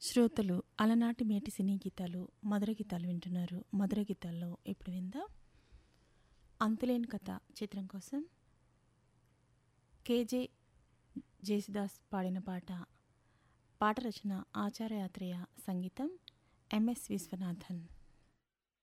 శ్రోతలు అలనాటి మేటి సినీ గీతాలు మధుర గీతాలు వింటున్నారు. మధుర గీతాల్లో ఇప్పుడు విందాం అంతులేని కథ చిత్రం కోసం కేజే జేసుదాస్ పాడిన పాట. పాట రచన ఆచార్య ఆత్రేయ, సంగీతం ఎంఎస్ విశ్వనాథన్.